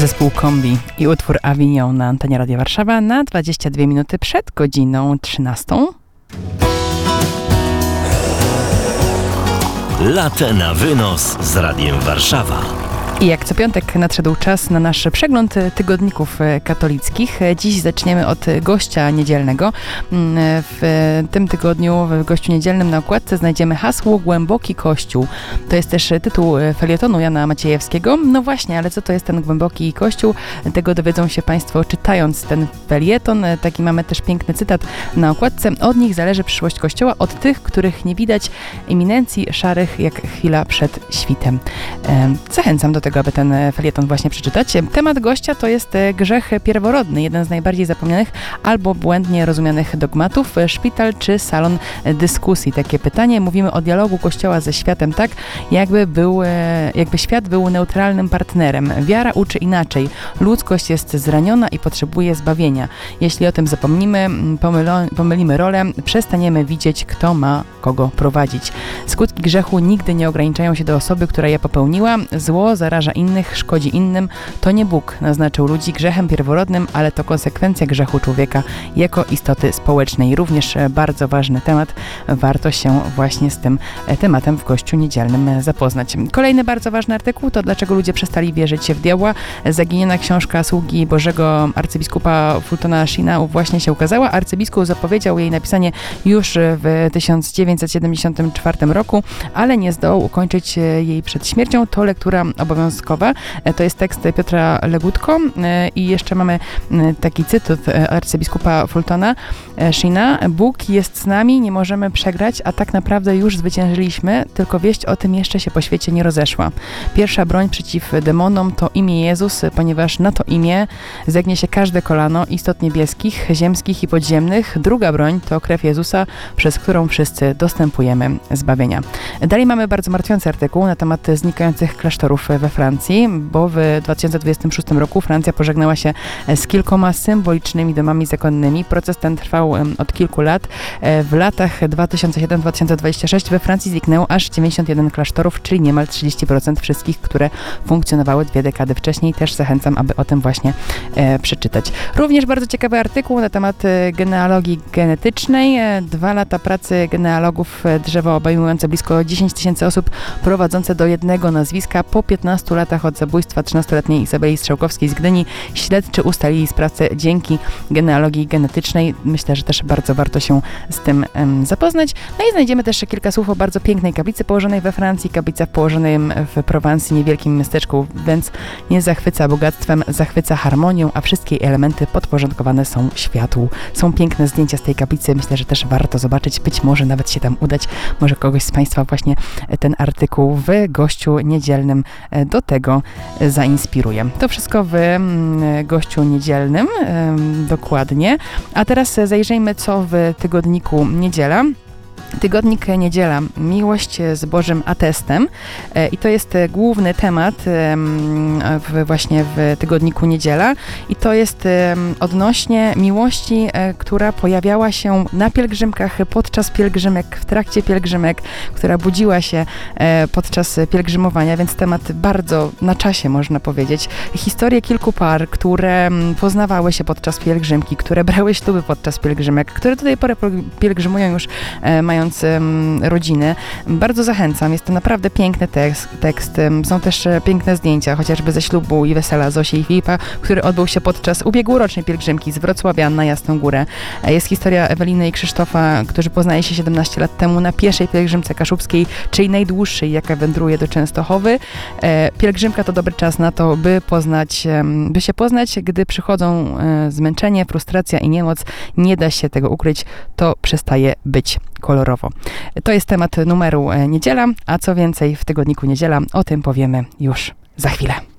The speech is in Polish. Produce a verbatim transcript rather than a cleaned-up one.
Zespół Kombi i utwór Avignon na antenie Radia Warszawa na dwadzieścia dwie minuty przed godziną trzynastą. Latę na wynos z Radiem Warszawa. I jak co piątek nadszedł czas na nasz przegląd tygodników katolickich. Dziś zaczniemy od gościa niedzielnego. W tym tygodniu w gościu niedzielnym na okładce znajdziemy hasło Głęboki Kościół. To jest też tytuł felietonu Jana Maciejewskiego. No właśnie, ale co to jest ten Głęboki Kościół? Tego dowiedzą się Państwo czytając ten felieton. Taki mamy też piękny cytat na okładce. Od nich zależy przyszłość Kościoła, od tych, których nie widać eminencji szarych jak chwila przed świtem. Zachęcam do tego, aby ten felieton właśnie przeczytać. Temat gościa to jest grzech pierworodny, jeden z najbardziej zapomnianych albo błędnie rozumianych dogmatów, szpital czy salon dyskusji. Takie pytanie. Mówimy o dialogu Kościoła ze światem tak, jakby, był, jakby świat był neutralnym partnerem. Wiara uczy inaczej. Ludzkość jest zraniona i potrzebuje zbawienia. Jeśli o tym zapomnimy, pomylo, pomylimy rolę, przestaniemy widzieć, kto ma kogo prowadzić. Skutki grzechu nigdy nie ograniczają się do osoby, która je popełniła. Zło zaraża innych, szkodzi innym. To nie Bóg naznaczył ludzi grzechem pierworodnym, ale to konsekwencja grzechu człowieka jako istoty społecznej. Również bardzo ważny temat. Warto się właśnie z tym tematem w Gościu Niedzielnym zapoznać. Kolejny bardzo ważny artykuł to dlaczego ludzie przestali wierzyć w diabła. Zaginiona książka sługi Bożego arcybiskupa Fultona Sheena właśnie się ukazała. Arcybiskup zapowiedział jej napisanie już w tysiąc dziewięćset siedemdziesiątym czwartym roku, ale nie zdołał ukończyć jej przed śmiercią. To lektura obowiązkowa. To jest tekst Piotra Legutko i jeszcze mamy taki cytat arcybiskupa Fultona Sheena. Bóg jest z nami, nie możemy przegrać, a tak naprawdę już zwyciężyliśmy, tylko wieść o tym jeszcze się po świecie nie rozeszła. Pierwsza broń przeciw demonom to imię Jezus, ponieważ na to imię zegnie się każde kolano istot niebieskich, ziemskich i podziemnych. Druga broń to krew Jezusa, przez którą wszyscy dostępujemy zbawienia. Dalej mamy bardzo martwiący artykuł na temat znikających klasztorów we Francji, bo w dwa tysiące dwudziestym szóstym roku Francja pożegnała się z kilkoma symbolicznymi domami zakonnymi. Proces ten trwał od kilku lat. W latach dwa tysiące siódmy do dwa tysiące dwudziestego szóstego w Francji zniknęło aż dziewięćdziesiąt jeden klasztorów, czyli niemal trzydzieści procent wszystkich, które funkcjonowały dwie dekady wcześniej. Też zachęcam, aby o tym właśnie e, przeczytać. Również bardzo ciekawy artykuł na temat genealogii genetycznej. Dwa lata pracy genealogów, drzewo obejmujące blisko dziesięć tysięcy osób, prowadzące do jednego nazwiska. Po piętnastu latach od zabójstwa trzynastoletniej Izabeli Strzałkowskiej z Gdyni śledczy ustalili sprawcę dzięki genealogii genetycznej. Myślę, że też bardzo warto się z tym um, zapoznać. No i znajdziemy też kilka słów o bardzo pięknej kaplicy położonej we Francji. Kaplica położonej w Prowansji, niewielkim miasteczku, więc nie zachwyca bogactwem, zachwyca harmonią, a wszystkie elementy podporządkowane są światłu. Są piękne zdjęcia z tej kaplicy. Myślę, że też warto zobaczyć. Być może nawet się tam udać. Może kogoś z Państwa właśnie ten artykuł w Gościu Niedzielnym do tego zainspiruje. To wszystko w Gościu Niedzielnym, dokładnie. A teraz zajrzyjmy, co w tygodniku Niedziela. Tygodnik Niedziela. Miłość z Bożym atestem. I to jest główny temat w, właśnie w tygodniku Niedziela. I to jest odnośnie miłości, która pojawiała się na pielgrzymkach, podczas pielgrzymek, w trakcie pielgrzymek, która budziła się podczas pielgrzymowania, więc temat bardzo na czasie, można powiedzieć. Historie kilku par, które poznawały się podczas pielgrzymki, które brały śluby podczas pielgrzymek, które do tej pory pielgrzymują już mają rodziny. Bardzo zachęcam. Jest to naprawdę piękny tekst, tekst. Są też piękne zdjęcia, chociażby ze ślubu i wesela Zosi i Filipa, który odbył się podczas ubiegłorocznej pielgrzymki z Wrocławia na Jasną Górę. Jest historia Eweliny i Krzysztofa, którzy poznali się siedemnaście lat temu na pierwszej pielgrzymce kaszubskiej, czyli najdłuższej, jaka wędruje do Częstochowy. Pielgrzymka to dobry czas na to, by poznać, by się poznać, gdy przychodzą zmęczenie, frustracja i niemoc. Nie da się tego ukryć. To przestaje być kolorowo. To jest temat numeru Niedziela, a co więcej w tygodniku Niedziela, o tym powiemy już za chwilę.